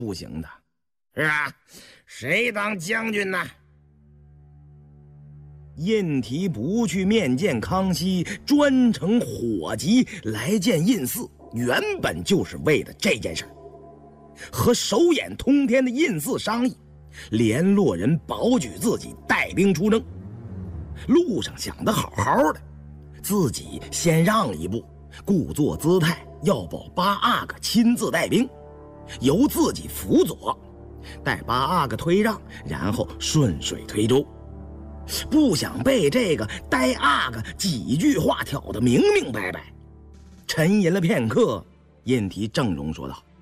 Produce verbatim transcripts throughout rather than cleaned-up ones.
不行的。是啊，谁当将军呢？胤禔不去面见康熙，专程火急来见胤祀，原本就是为了这件事儿。和手眼通天的胤祀商议，联络人保举自己带兵出征。路上想得好好的，自己先让一步，故作姿态要保八阿哥亲自带兵，由自己辅佐，待八阿哥推让，然后顺水推舟。不想被这个呆阿哥几句话挑得明明白白。沉吟了片刻，胤禔郑重说道：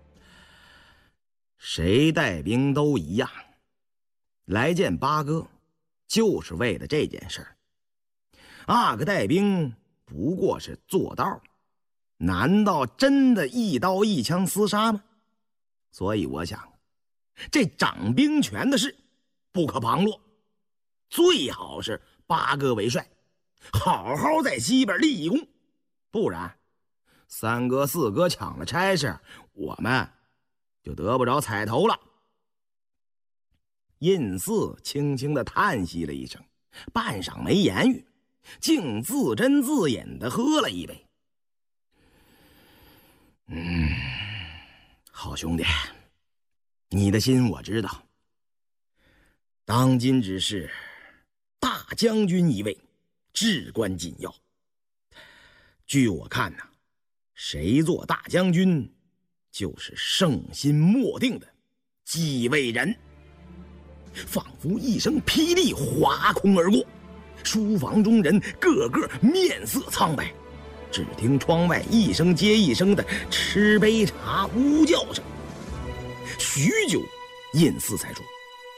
谁带兵都一样，来见八哥就是为了这件事儿。阿哥带兵不过是做道，难道真的一刀一枪厮杀吗？所以我想，这掌兵权的事不可旁落，最好是八哥为帅，好好在西边立一功，不然三哥四哥抢了差事，我们就得不着彩头了。胤祀轻轻地叹息了一声，半晌没言语，竟自斟自饮地喝了一杯。嗯，好兄弟，你的心我知道。当今之事，大将军一位，至关紧要。据我看呐、啊，谁做大将军，就是圣心莫定的继位人。仿佛一声霹雳划空而过，书房中人个个面色苍白，只听窗外一声接一声的吃杯茶呜叫声。许久，胤祀才说：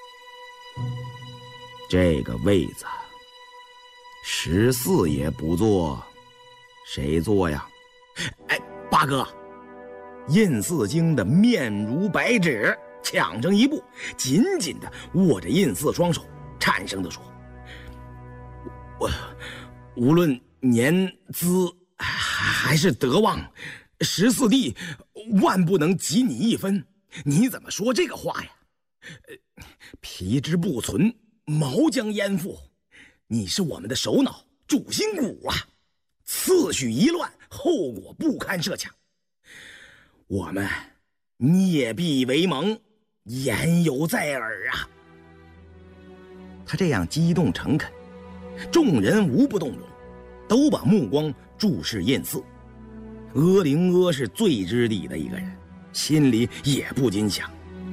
这个位子十四爷不做，谁做呀？哎，八哥！胤祀惊得面如白纸，抢上一步，紧紧地握着胤祀双手，颤声地说：我无论年资还是德望，十四弟万不能及你一分。你怎么说这个话呀？皮之不存，毛将焉附？你是我们的首脑，主心骨啊！次序一乱，后果不堪设想。我们孽必为盟，言犹在耳啊！他这样激动诚恳，众人无不动容，都把目光注视胤祀。阿灵阿是最知底的一个人，心里也不禁想：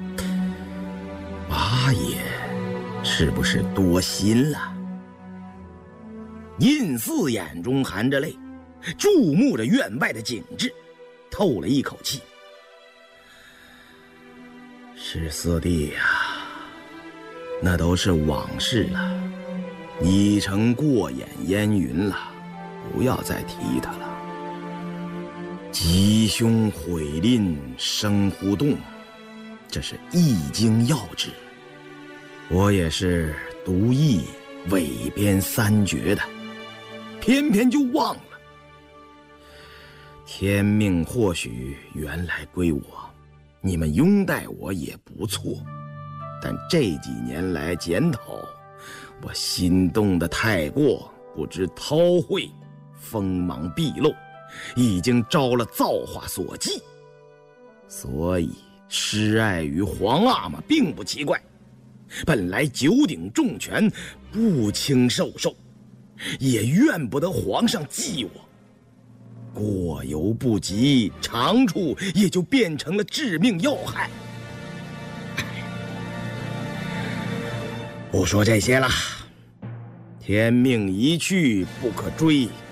八爷是不是多心了？胤祀眼中含着泪，注目着院外的景致，透了一口气。十四弟呀、啊，那都是往事了，已成过眼烟云了，不要再提他了。吉凶毁吝生乎动，这是易经要旨。我也是读易尾编三绝的，偏偏就忘了。天命或许原来归我，你们拥戴我也不错，但这几年来检讨，我心动得太过，不知韬晦，锋芒毕露，已经招了造化所忌，所以失爱于皇阿玛并不奇怪。本来九鼎重权，不轻受受，也怨不得皇上忌我。过犹不及，长处也就变成了致命要害。不说这些了，天命一去不可追，